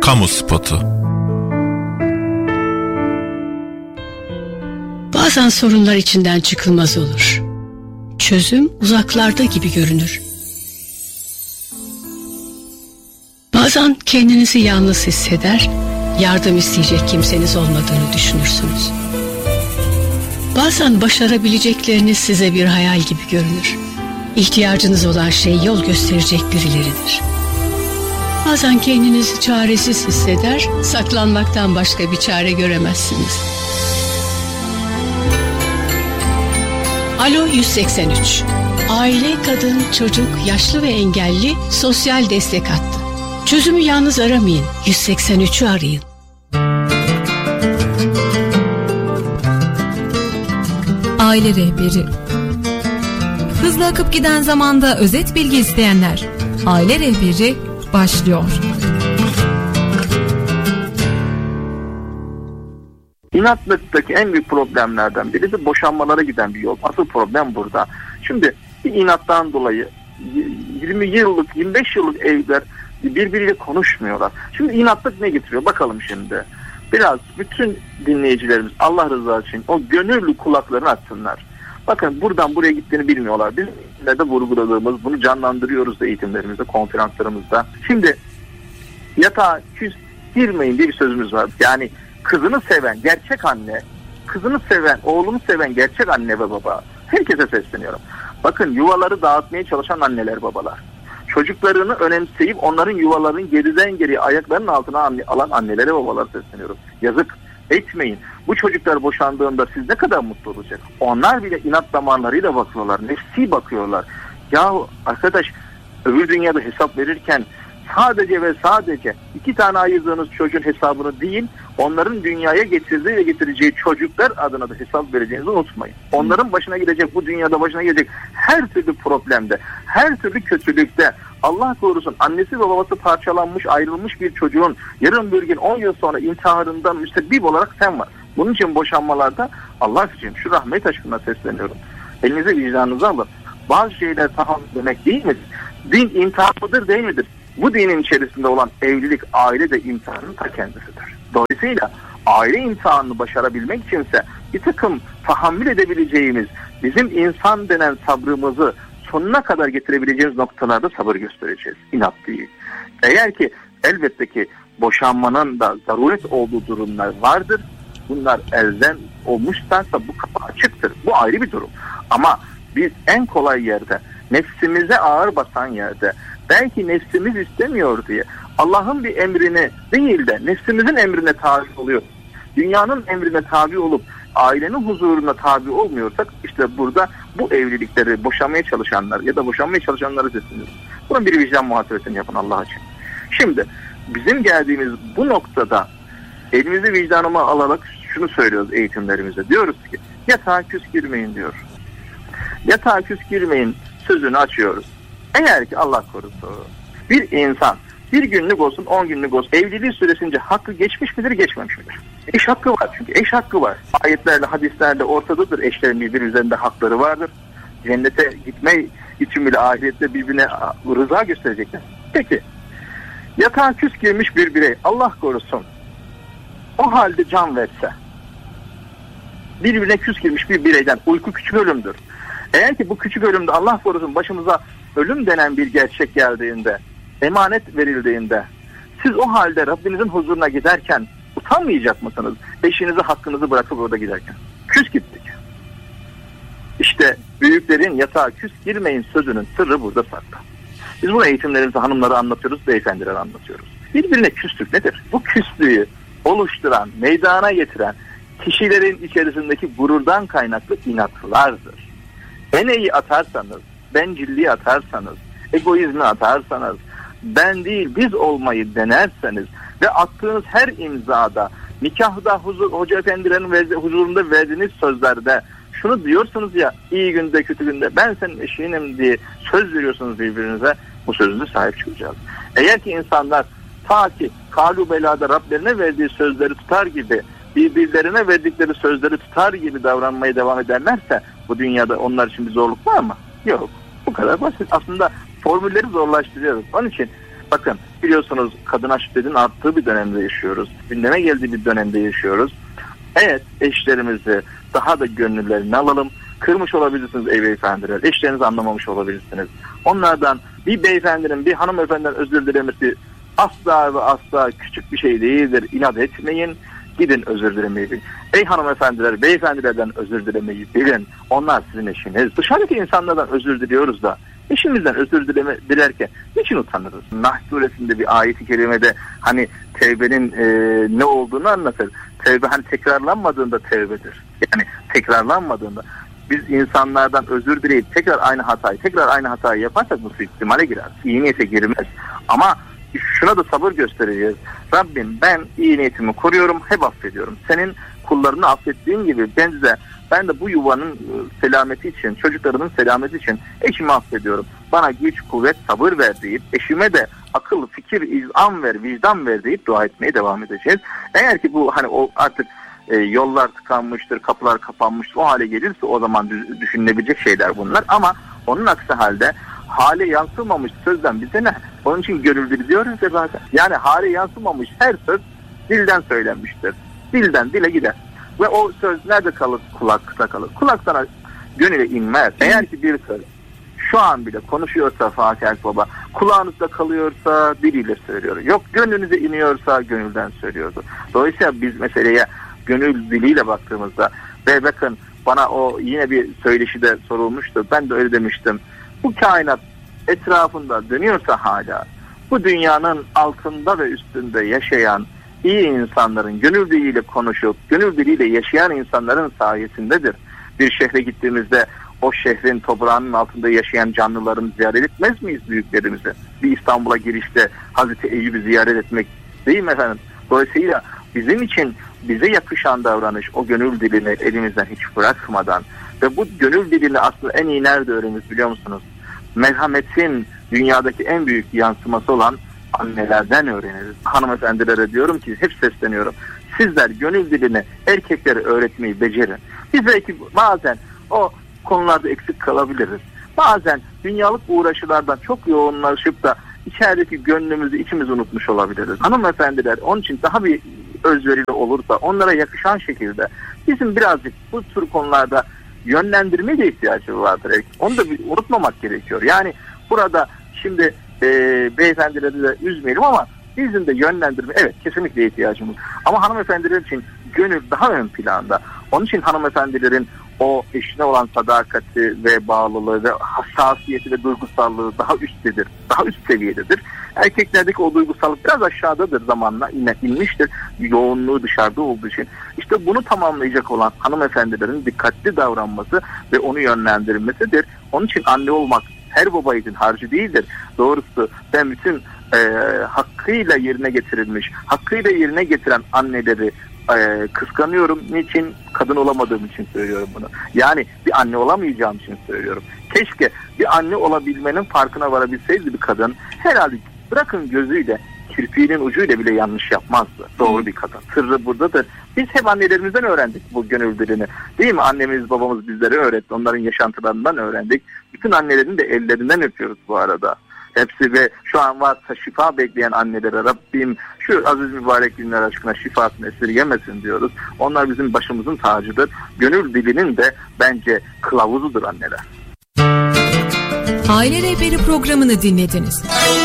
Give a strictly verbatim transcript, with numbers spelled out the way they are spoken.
Kamu spotu. Bazen sorunlar içinden çıkılmaz olur. Çözüm uzaklarda gibi görünür. Bazen kendinizi yalnız hisseder, yardım isteyecek kimseniz olmadığını düşünürsünüz. Bazen başarabilecekleriniz size bir hayal gibi görünür. İhtiyacınız olan şey yol gösterecek birileridir. Bazen kendinizi çaresiz hisseder, saklanmaktan başka bir çare göremezsiniz. Alo yüz seksen üç. Aile, kadın, çocuk, yaşlı ve engelli sosyal destek hattı. Çözümü yalnız aramayın. yüz seksen üçü arayın. Aile rehberi. Hızla akıp giden zamanda özet bilgi isteyenler. Aile rehberi başlıyor. İnatlıktaki en büyük problemlerden birisi boşanmalara giden bir yol. Asıl problem burada. Şimdi bir inattan dolayı yirmi yıllık, yirmi beş yıllık evliler birbiriyle konuşmuyorlar. Şimdi inatlık ne getiriyor? Bakalım şimdi. Biraz bütün dinleyicilerimiz Allah rızası için o gönüllü kulaklarını açsınlar. Bakın buradan buraya gittiğini bilmiyorlar. Biz de vurguladığımız, bunu canlandırıyoruz da eğitimlerimizde, konferanslarımızda. Şimdi yatağa küs girmeyin diye bir sözümüz var. Yani kızını seven gerçek anne, kızını seven, oğlunu seven gerçek anne ve baba. Herkese sesleniyorum. Bakın yuvaları dağıtmaya çalışan anneler, babalar. Çocuklarını önemseyip onların yuvalarının geriden geriye ayaklarının altına alan annelere, babalara sesleniyorum. Yazık etmeyin. Bu çocuklar boşandığında siz ne kadar mutlu olacak? Onlar bile inat damarlarıyla bakıyorlar. Nefsi bakıyorlar. Ya arkadaş, öbür dünyada hesap verirken sadece ve sadece iki tane ayırdığınız çocuğun hesabını değil, onların dünyaya getirdiği ve getireceği çocuklar adına da hesap vereceğinizi unutmayın. Onların başına gelecek, bu dünyada başına gelecek her türlü problemde, her türlü kötülükte, Allah korusun annesi ve babası parçalanmış, ayrılmış bir çocuğun yarın bir gün on yıl sonra intiharından müsebbip olarak sen var. Bunun için boşanmalarda Allah için şu rahmet aşkına sesleniyorum. Elinize vicdanınızı alın. Bazı şeyler tahammül demek değil midir? Din imtihan mıdır, değil midir? Bu dinin içerisinde olan evlilik, aile de imtihanın ta kendisidir. Dolayısıyla aile imtihanını başarabilmek içinse bir takım tahammül edebileceğimiz, bizim insan denen sabrımızı sonuna kadar getirebileceğimiz noktalarda sabır göstereceğiz. İnat değil. Eğer ki elbette ki boşanmanın da zaruret olduğu durumlar vardır. Bunlar elden olmuşlarsa bu kapı açıktır. Bu ayrı bir durum. Ama biz en kolay yerde, nefsimize ağır basan yerde, belki nefsimiz istemiyor diye Allah'ın bir emrini değil de nefsimizin emrine tabi oluyor. Dünyanın emrine tabi olup ailenin huzuruna tabi olmuyorsak işte burada bu evlilikleri boşanmaya çalışanlar ya da boşanmaya çalışanları sesleniyoruz. Bunun bir vicdan muhasebesini yapın Allah için. Şimdi bizim geldiğimiz bu noktada elimizi vicdanıma alarak şunu söylüyoruz eğitimlerimizde. Diyoruz ki yatağa küs girmeyin diyor. Yatağa küs girmeyin sözünü açıyoruz. Eğer ki Allah korusun bir insan bir günlük olsun, on günlük olsun evliliği süresince hakkı geçmiş midir, geçmemiş midir? Eş hakkı var çünkü. Eş hakkı var. Ayetlerle, hadislerde ortadadır. Eşlerin birbiri üzerinde hakları vardır. Cennete gitme için bile ahirette birbirine rıza gösterecekler. Peki, yatağa küs girmiş bir birey, Allah korusun, o halde can verse, birbirine küs girmiş bir bireyden, uyku küçük ölümdür. Eğer ki bu küçük ölümde Allah korusun başımıza ölüm denen bir gerçek geldiğinde, emanet verildiğinde, siz o halde Rabbinizin huzuruna giderken utanmayacak mısınız? Eşinize hakkınızı bırakıp orada giderken. Küs gittik. İşte büyüklerin yatağa küs girmeyin sözünün sırrı burada saklı. Biz bunu eğitimlerimizde hanımlara anlatıyoruz, beyefendilere anlatıyoruz. Birbirine küslük nedir? Bu küslüğü oluşturan, meydana getiren kişilerin içerisindeki gururdan kaynaklı inatlardır. Eneyi atarsanız, bencilliği atarsanız, egoizmi atarsanız, ben değil biz olmayı denerseniz ve attığınız her imzada, nikahda huzur, hoca efendilerin verdi, huzurunda verdiğiniz sözlerde şunu diyorsunuz ya, iyi günde kötü günde ben senin eşinim diye söz veriyorsunuz birbirinize, bu sözünüze sahip çıkacağız. Eğer ki insanlar ta ki kalu belada Rablerine verdiği sözleri tutar gibi, birbirlerine verdikleri sözleri tutar gibi davranmaya devam ederlerse bu dünyada onlar için bir zorluk var mı? Yok. Bu kadar basit. Aslında formülleri zorlaştırıyoruz. Onun için Bakın biliyorsunuz kadına şiddetin arttığı bir dönemde yaşıyoruz. Gündeme geldiği bir dönemde yaşıyoruz. Evet, eşlerimizi daha da gönüllerine alalım. Kırmış olabilirsiniz ey beyefendiler. Eşlerinizi anlamamış olabilirsiniz. Onlardan bir beyefendinin bir hanımefendiden özür dilemesi asla ve asla küçük bir şey değildir. İnat etmeyin. Gidin özür dilemeyi bilin. Ey hanımefendiler, beyefendilerden özür dilemeyi bilin. Onlar sizin eşiniz. Dışarıdaki insanlardan özür diliyoruz da eşimizden özür dileme, dilerken niçin utanırız? Nahl suresinde bir ayet-i kerimede hani tevbenin e, ne olduğunu anlatır. Tevbe hani tekrarlanmadığında tevbedir. Yani tekrarlanmadığında. Biz insanlardan özür dileyip tekrar aynı hatayı, tekrar aynı hatayı yaparsak bu ihtimale girer. İyi niyete girmez. Ama şuna da sabır göstereceğiz. Rabbim ben iyi niyetimi koruyorum, hep affediyorum. Senin kullarını affettiğin gibi ben de, ben de bu yuvanın selameti için, çocuklarının selameti için eşimi affediyorum. Bana güç, kuvvet, sabır ver deyip, eşime de akıl, fikir, izan ver, vicdan ver deyip dua etmeye devam edeceğiz. Eğer ki bu hani o artık e, yollar tıkanmıştır, kapılar kapanmıştır, o hale gelirse o zaman düşünülebilecek şeyler bunlar. Ama onun aksi halde hale yansımamış sözden bize ne? Onun için gönül dili diyoruz ya zaten. Yani hale yansımamış her söz dilden söylenmiştir. Dilden dile gider. Ve o söz nerede kalır? Kulakta kalır. Kulaktan gönüle inmez. Eğer ki bir söz şu an bile konuşuyorsa Fatih Erk Baba, kulağınızda kalıyorsa diliyle söylüyor. Yok gönlünüze iniyorsa gönülden söylüyordu. Dolayısıyla biz meseleye gönül diliyle baktığımızda ve bakın bana o yine bir söyleşide sorulmuştu. Ben de öyle demiştim. Bu kainat etrafında dönüyorsa hala bu dünyanın altında ve üstünde yaşayan iyi insanların gönül diliyle konuşup gönül diliyle yaşayan insanların sayesindedir. Bir şehre gittiğimizde o şehrin toprağının altında yaşayan canlıların ziyaret etmez miyiz büyüklerimizi? Bir İstanbul'a girişte Hazreti Eyyub'u ziyaret etmek değil mi efendim? Dolayısıyla bizim için bize yakışan davranış o gönül dilini elimizden hiç bırakmadan ve bu gönül dilini aslında en iyi nerede öğreniriz biliyor musunuz? Merhametin dünyadaki en büyük yansıması olan annelerden öğreniriz. Hanımefendilere diyorum ki hep sesleniyorum. Sizler gönül dilini erkeklere öğretmeyi becerin. Biz belki bazen o konularda eksik kalabiliriz. Bazen dünyalık uğraşılardan çok yoğunlaşıp da içerideki gönlümüzü içimizi unutmuş olabiliriz. Hanımefendiler onun için daha bir özverili olursa onlara yakışan şekilde bizim birazcık bu tür konularda yönlendirmeye de ihtiyacı vardır. Onu da bir unutmamak gerekiyor. Yani burada şimdi e, beyefendileri de üzmeyelim ama bizim de yönlendirme evet kesinlikle ihtiyacımız. Ama hanımefendiler için gönül daha ön planda. Onun için hanımefendilerin o eşine olan sadakati ve bağlılığı ve hassasiyeti ve duygusallığı daha üsttedir. Daha üst seviyededir. Erkeklerdeki o duygusallık biraz aşağıdadır zamanla in- inmiştir. Yoğunluğu dışarıda olduğu için. İşte bunu tamamlayacak olan hanımefendilerin dikkatli davranması ve onu yönlendirmesidir. Onun için anne olmak her baba için harcı değildir. Doğrusu ben bütün e, hakkıyla yerine getirilmiş, hakkıyla yerine getiren anneleri e, kıskanıyorum. Niçin? Kadın olamadığım için söylüyorum bunu. Yani bir anne olamayacağım için söylüyorum. Keşke bir anne olabilmenin farkına varabilseydi bir kadın. Herhalde bırakın gözüyle, kirpiğinin ucuyla bile yanlış yapmazdı. Doğru bir kadın. Sırrı buradadır. Biz hep annelerimizden öğrendik bu gönül dilini. Değil mi? Annemiz, babamız bizlere öğretti. Onların yaşantılarından öğrendik. Bütün annelerin de ellerinden öpüyoruz bu arada. Hepsi ve şu an varsa şifa bekleyen annelere Rabbim şu aziz mübarek günler aşkına şifasını esirgemesin diyoruz. Onlar bizim başımızın tacıdır. Gönül dilinin de bence kılavuzudur anneler. Aile Rehberi programını dinlediniz.